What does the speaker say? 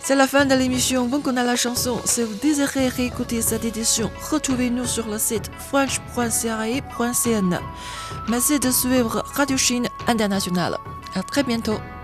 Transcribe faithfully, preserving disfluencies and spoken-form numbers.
C'est la fin de l'émission Bon qu'on a la chanson. Si vous désirez réécouter cette édition, retrouvez-nous sur le site french point c r i point c n. Merci de suivre Radio Chine Internationale. À très bientôt.